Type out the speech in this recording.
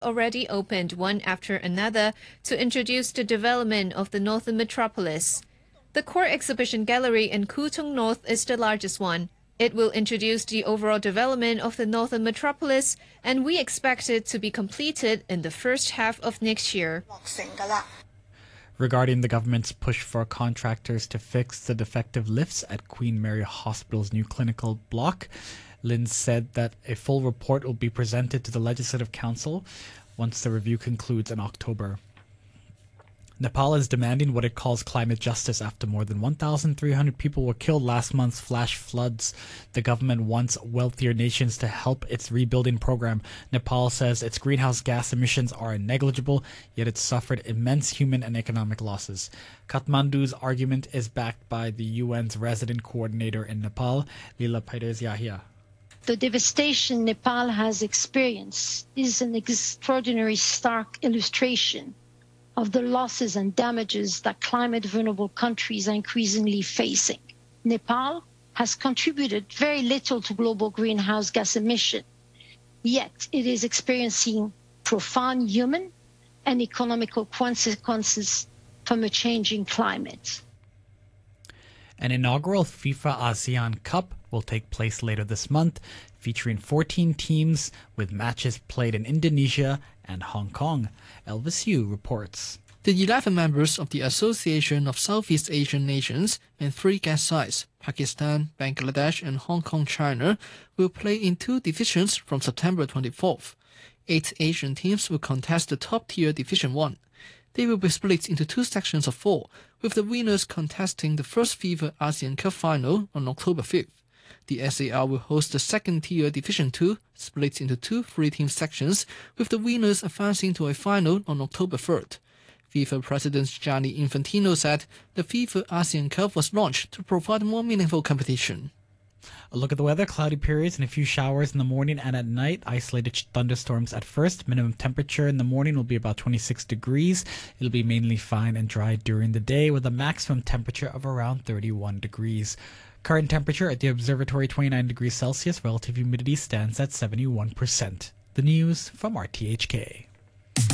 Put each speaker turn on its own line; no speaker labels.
already opened one after another to introduce the development of the northern metropolis. The core exhibition gallery in Kutong North is the largest one. It will introduce the overall development of the northern metropolis, and we expect it to be completed in the first half of next year.
Regarding the government's push for contractors to fix the defective lifts at Queen Mary Hospital's new clinical block, Lin said that a full report will be presented to the Legislative Council once the review concludes in October. Nepal is demanding what it calls climate justice after more than 1,300 people were killed last month's flash floods. The government wants wealthier nations to help its rebuilding program. Nepal says its greenhouse gas emissions are negligible, yet it suffered immense human and economic losses. Kathmandu's argument is backed by the UN's resident coordinator in Nepal, Lila Paiders Yahya.
The devastation Nepal has experienced is an extraordinary stark illustration of the losses and damages that climate-vulnerable countries are increasingly facing. Nepal has contributed very little to global greenhouse gas emission, yet it is experiencing profound human and economical consequences from a changing climate.
An inaugural FIFA ASEAN Cup will take place later this month, featuring 14 teams with matches played in Indonesia and Hong Kong. Elvis Yu reports.
The 11 members of the Association of Southeast Asian Nations and 3 guest sides, Pakistan, Bangladesh and Hong Kong, China, will play in 2 divisions from September 24th. 8 Asian teams will contest the top-tier Division 1. They will be split into 2 sections of 4, with the winners contesting the first FIFA ASEAN Cup final on October 5th. The SAR will host the second-tier Division 2, split into 2 3-team sections, with the winners advancing to a final on October 3rd. FIFA President Gianni Infantino said the FIFA ASEAN Cup was launched to provide more meaningful competition.
A look at the weather: cloudy periods and a few showers in the morning and at night. Isolated thunderstorms at first. Minimum temperature in the morning will be about 26 degrees. It'll be mainly fine and dry during the day with a maximum temperature of around 31 degrees. Current temperature at the observatory 29 degrees Celsius. Relative humidity stands at 71%. The news from RTHK.